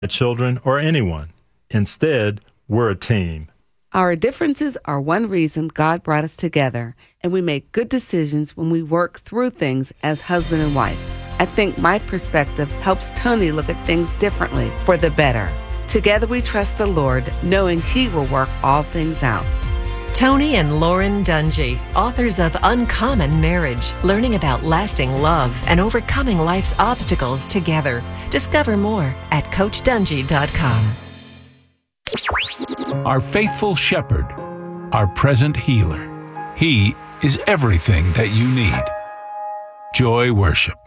children, or anyone. Instead, we're a team. Our differences are one reason God brought us together, and we make good decisions when we work through things as husband and wife. I think my perspective helps Tony look at things differently for the better. Together we trust the Lord, knowing He will work all things out. Tony and Lauren Dungy, authors of Uncommon Marriage, learning about lasting love and overcoming life's obstacles together. Discover more at CoachDungy.com. Our faithful shepherd, our present healer. He is everything that you need. Joy Worship.